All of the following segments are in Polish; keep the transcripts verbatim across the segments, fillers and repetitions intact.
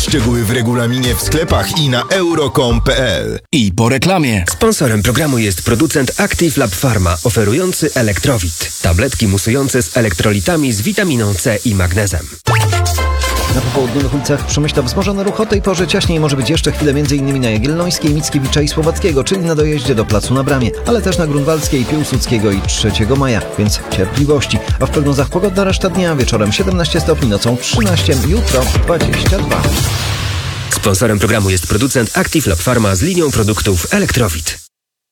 Szczegóły w regulaminie w sklepach i na euro kropka com kropka p l. I po reklamie. Sponsorem programu jest producent Active Lab Pharma, oferujący Elektrowit. Tabletki musujące z elektrolitami z witaminą C i magnezem. Na popołudniowych ulicach Przemyśla wzmożony ruch. O tej porze ciaśniej może być jeszcze chwilę m.in. na Jagiellońskiej, Mickiewicza i Słowackiego, czyli na dojeździe do Placu na Bramie, ale też na Grunwaldzkiej, Piłsudskiego i trzeciego maja, więc cierpliwości. A w prognozach pogodna reszta dnia, wieczorem siedemnaście stopni, nocą trzynaście, jutro dwadzieścia dwa. Sponsorem programu jest producent Active Lab Pharma z linią produktów Elektrowit.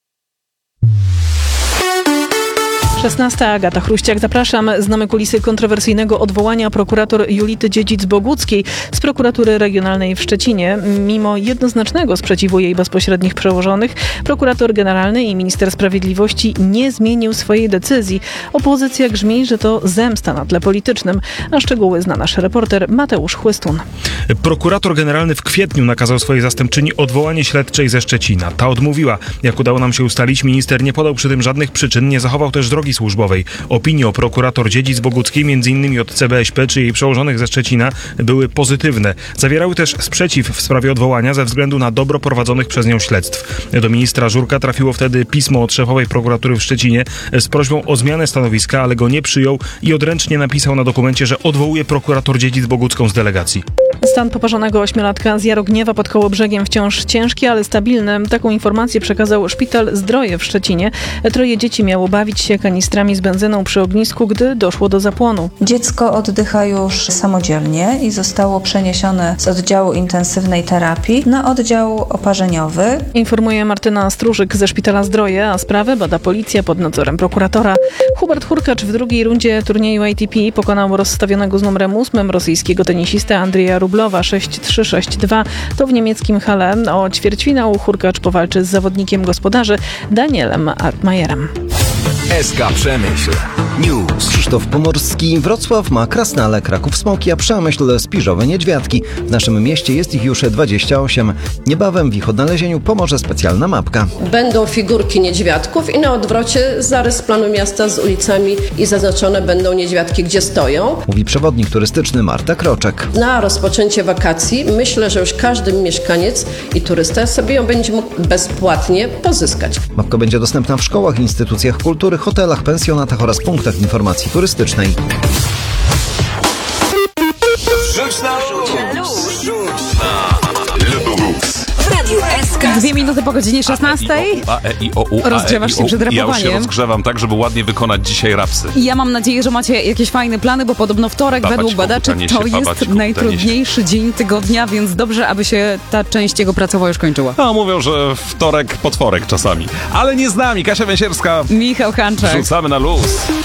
szesnasta. Agata Chruściak, zapraszam. Znamy kulisy kontrowersyjnego odwołania prokurator Julity Dziedzic-Boguckiej z prokuratury regionalnej w Szczecinie. Mimo jednoznacznego sprzeciwu jej bezpośrednich przełożonych, prokurator generalny i minister sprawiedliwości nie zmienił swojej decyzji. Opozycja grzmi, że to zemsta na tle politycznym, a szczegóły zna nasz reporter Mateusz Chłystun. Prokurator generalny w kwietniu nakazał swojej zastępczyni odwołanie śledczej ze Szczecina. Ta odmówiła. Jak udało nam się ustalić, minister nie podał przy tym żadnych przyczyn, nie zachował też drogi służbowej. Opinie o prokurator Dziedzic-Boguckiej, między innymi od C B S P czy jej przełożonych ze Szczecina, były pozytywne. Zawierały też sprzeciw w sprawie odwołania ze względu na dobro prowadzonych przez nią śledztw. Do ministra Żurka trafiło wtedy pismo od szefowej prokuratury w Szczecinie z prośbą o zmianę stanowiska, ale go nie przyjął i odręcznie napisał na dokumencie, że odwołuje prokurator Dziedzic-Bogucką z delegacji. Stan poparzonego ośmiolatka z Jarogniewa pod Kołobrzegiem wciąż ciężki, ale stabilny. Taką informację przekazał Szpital Zdroje w Szczecinie. Troje dzieci miało bawić się kanistrami z benzyną przy ognisku, gdy doszło do zapłonu. Dziecko oddycha już samodzielnie i zostało przeniesione z oddziału intensywnej terapii na oddział oparzeniowy. Informuje Martyna Stróżyk ze Szpitala Zdroje, a sprawę bada policja pod nadzorem prokuratora. Hubert Hurkacz w drugiej rundzie turnieju A T P pokonał rozstawionego z numerem ósmym rosyjskiego tenisistę Andrija Rublowa sześć trzy sześć dwa. To w niemieckim Halle. O ćwierćfinał Hurkacz powalczy z zawodnikiem gospodarzy Danielem Altmajerem. S K Przemyśl. News. Krzysztof Pomorski. Wrocław ma Krasnale, Kraków Smoki, a Przemyśl Spiżowe Niedźwiadki. W naszym mieście jest ich już dwadzieścia osiem. Niebawem w ich odnalezieniu pomoże specjalna mapka. Będą figurki niedźwiadków i na odwrocie zarys planu miasta z ulicami i zaznaczone będą niedźwiadki, gdzie stoją. Mówi przewodnik turystyczny Marta Kroczek. Na rozpoczęcie wakacji myślę, że już każdy mieszkaniec i turysta sobie ją będzie mógł bezpłatnie pozyskać. Mapka będzie dostępna w szkołach, instytucjach kultury, hotelach, pensjonatach oraz punktach informacji turystycznej. Rzuć na luz. Dwie minuty po godzinie szesnastej. Rozgrzewasz się przed rapowaniem. Ja już się rozgrzewam tak, żeby ładnie wykonać dzisiaj rapsy. I ja mam nadzieję, że macie jakieś fajne plany, bo podobno wtorek Babać według badaczy to jest najtrudniejszy dzień tygodnia, więc dobrze, aby się ta część jego pracowa już kończyła. No, mówią, że wtorek, potworek czasami. Ale nie z nami. Kasia Węsierska. Michał Hanczak. Rzucamy na luz.